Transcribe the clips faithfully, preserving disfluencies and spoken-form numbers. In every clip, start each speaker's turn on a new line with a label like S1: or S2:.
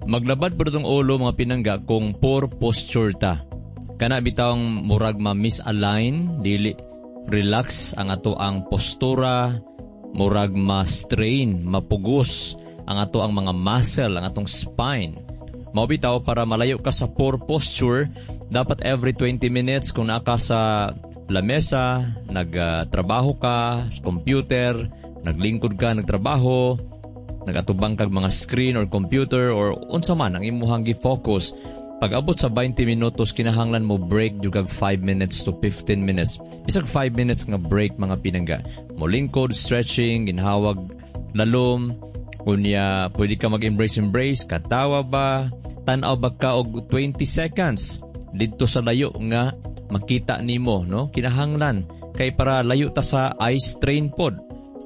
S1: Maglabad po itong ulo mga pinangga kung poor posture ta. Kana bitawang murag ma-misalign, dili relax ang ato ang postura, murag ma-strain, mapugos ang ato ang mga muscle, ang atong spine. Mao bitaw para malayo ka sa poor posture, dapat every twenty minutes kung naka sa lamesa, nagtrabaho ka sa computer, naglingkod ka, nagtrabaho, nagatubang kag mga screen or computer or unsa man ang imuhang gi-focus. Pag abot sa twenty minutos, kinahanglan mo break jud kag five minutes to fifteen minutes. Bisag five minutes nga break mga pinangga. Molingkod, stretching, ginhawag lalom, unya pwede ka mag-embrace-embrace, katawa ba, tan-aw ba ka og twenty seconds didto sa layo nga makita nimo, no? Kinahanglan kay para layo ta sa eye strain pod.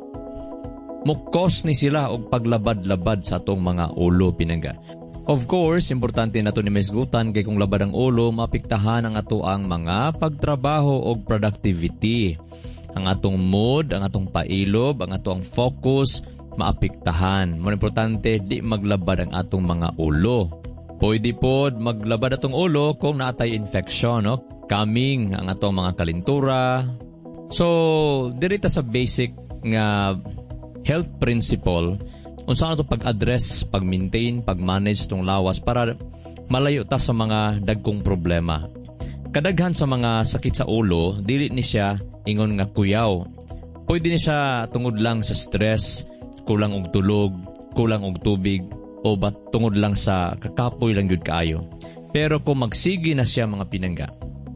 S1: Mukos ni sila og paglabad-labad sa atong mga ulo pinangga. Of course, importante na ito ni Mesgutan kay kung labad ang ulo, mapiktahan ang ato ang mga pagtrabaho o productivity. Ang atong mood, ang atong pailob, ang atong focus, maapiktahan. Mo importante, di maglabad ang atong mga ulo. Pwede po maglabad atong ulo kung naatay infection, no? Kaming ang atong mga kalintura. So, dirita sa basic nga health principle, unsa ato pag-address, pag-maintain, pag-manage tong lawas para malayo ta sa mga dagkong problema. Kadaghan sa mga sakit sa ulo, dili ni siya ingon nga kuyaw. Pwede ni siya tungod lang sa stress, kulang og tulog, kulang og tubig, o bat tungod lang sa kakapoy lang yun kaayo. Pero kung magsigi na siya mga pinangga,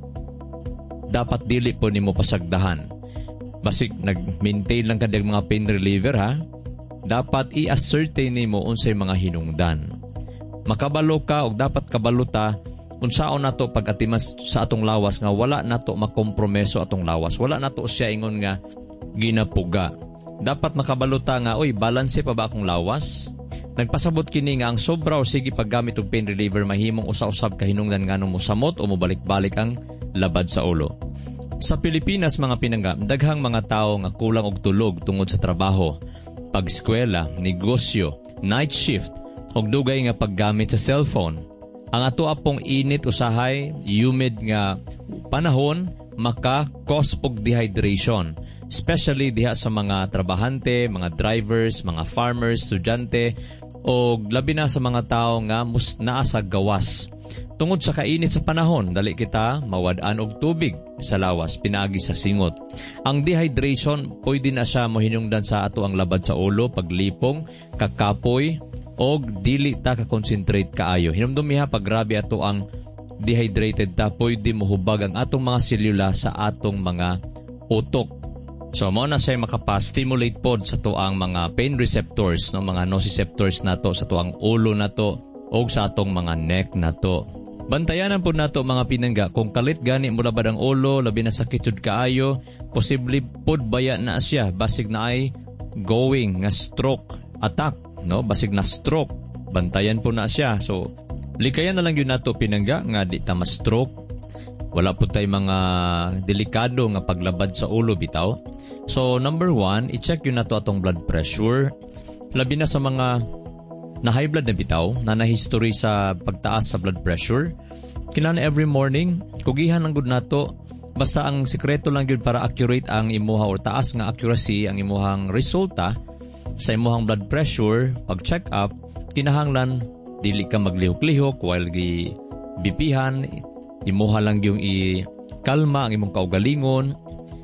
S1: dapat dili po nimo pasagdahan. Basig nag-maintain lang kadag mga pain reliever ha, dapat i-ascertain nimo unsay mga hinungdan. Makabalo ka o dapat kabaluta unsaon nato pag-atimas sa atong lawas nga wala nato makompromeso atong lawas. Wala nato siya ingon nga ginapuga. Dapat makabaluta nga, oy, balanse pa ba akong lawas? Nagpasabot kini nga ang sobra o sige paggamit og pain reliever mahimong usa-usab ka hinungdan nganong mosamot o mobalik-balik ang labad sa ulo. Sa Pilipinas mga pinangga, daghang mga tao nga kulang og tulog tungod sa trabaho, pag-eskwela, negosyo, night shift, o dugay nga paggamit sa cellphone. Ang ato apong init usahay, humid nga panahon, maka-cause og dehydration. Especially diha sa mga trabahante, mga drivers, mga farmers, estudyante, o labi na sa mga tao nga mus naa sa gawas. Tungod sa kainit sa panahon, dali kita mawad-an og tubig sa lawas, pinaagi sa singot. Ang dehydration, pwede na siya mohinungdan sa ato ang labad sa ulo, paglipong, kakapoy, o dili ta ka-concentrate kaayo. Hinumdumiha pag grabe ato ang dehydrated ta, pwede mohubag ang atong mga selula sa atong mga utok. So, mo na siya makapa-stimulate pod sa to ang mga pain receptors, no, mga nociceptors nato sa to ang ulo nato o sa atong mga neck nato. Bantayanan po nato mga pinangga kung kalit gani mo labad ang ulo, labi na sakit jud kaayo, posible pod baya na siya basig na ay going nga stroke attack, no, basig na stroke. Bantayan po na siya. So, likayan na lang yun nato pinangga nga di ta ma-stroke. Wala po tayo mga delikado nga paglabad sa ulo bitaw. So, number one, i-check yun na to atong blood pressure. Labi na sa mga na high blood na bitaw, na na-history sa pagtaas sa blood pressure. Kinahanglan every morning, kugihan ang good na to. Basta ang sikreto lang yun para accurate ang imuha or taas nga accuracy ang imuhang resulta sa imuhang blood pressure. Pag check up, kinahanglan dili ka maglihok-lihok while gi bipihan. Imuha lang yung i-kalma ang imong kaugalingon.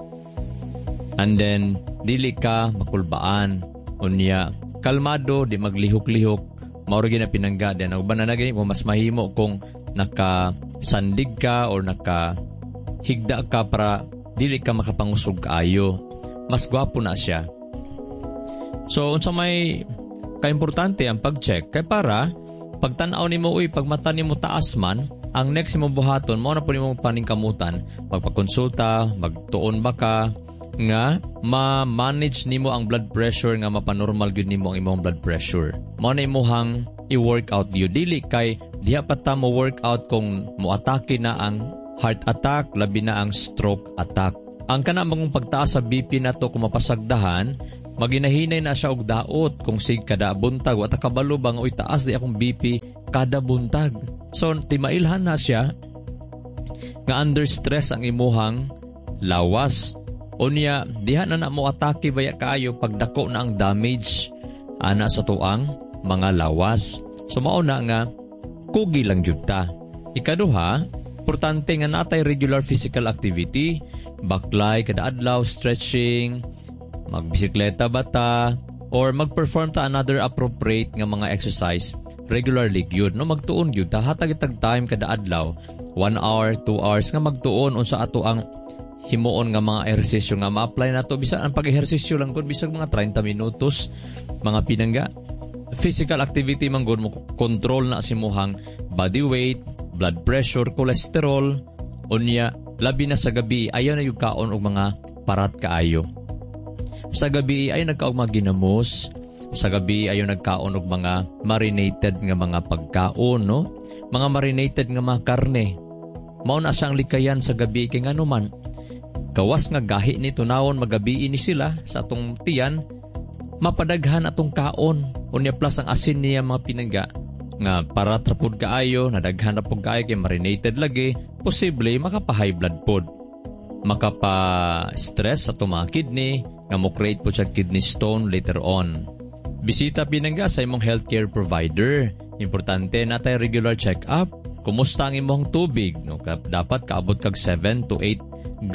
S1: And then, dili ka makulbaan. Unya, kalmado, di maglihok-lihok. Mauragi na pinangga. Then, ang bananagay mo, mas mahimo kung nakasandig ka or nakahigda ka para dili ka makapangusog kaayo. Mas gwapo na siya. So, unsa may kaimportante ang pag-check. Kaya para, pagtanaw ni mo, uy, pag mata ni mo taas man, ang next mo buhaton, mo na po ni mo paningkamutan, magpakonsulta, magtuon ba ka, nga ma-manage nimo ang blood pressure, nga mapanormal gyud nimo ang imong blood pressure. Mo na imuhang i-workout niyo. Dili kay diha pa ta mo workout kung moatake na ang heart attack, labi na ang stroke attack. Ang kana mong pagtaas sa B P nato kung mapasagdahan, maginahinay na siya og daot kung sig kada buntag wa ta kabalo bang oy taas di akong B P kada buntag. So timailhan na siya nga under stress ang imuhang lawas. Unya diha na na mo atake baya kaayo pagdako na ang damage ana sa tuang mga lawas. So mao na nga kugi lang jud ta. Ikaduha, importante nga natay regular physical activity, baklay kada adlaw, stretching, magbisikleta ba ta, or mag-perform ta another appropriate nga mga exercise regularly gyud. No, magtuon gyud ta hatag itag time kada adlaw, one hour, two hours nga magtuon unsa ato ang himuon nga mga ehersisyo nga ma-apply nato bisan ang pag-ehersisyo lang gud bisag mga thirty minutos mga pinangga. Physical activity man gud mo control na si muhang body weight, blood pressure, cholesterol, unya labi na sa gabi ayaw na yung kaon og mga parat kaayo. Sa gabi ay nagkaog mga ginamos, sa gabi ayaw nagkaon og mga marinated nga mga pagkaon, no? Mga marinated nga mga karne. Mao na siyang likayan sa gabi kay ngano man gawas nga gahi ni tunawon magabi ni sila sa atong tiyan, mapadaghan atong kaon. Unya plus ang asin niya mga pinangga nga para trapod kaayo, nadaghan na pong kaayo kay marinated lagi, posible makapa-high blood pod. Makapa-stress sa atong mga kidney, nga mo create po siya kidney stone later on. Bisita pinangga sa imong healthcare provider. Importante na tayo regular check-up. Kumusta ang imong tubig? No? Dapat kaabot kag seven to eight